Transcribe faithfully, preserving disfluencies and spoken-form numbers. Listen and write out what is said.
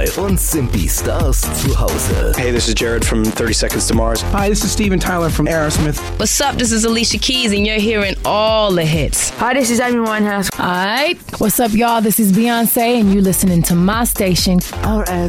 bei uns sind die Stars zu Hause. Hey, this is Jared from thirty Seconds to Mars. Hi, this is Steven Tyler from Aerosmith. What's up? This is Alicia Keys, and you're hearing all the hits. Hi, this is Amy Winehouse. Alright, what's up, y'all? This is Beyonce, and you're listening to my station, R F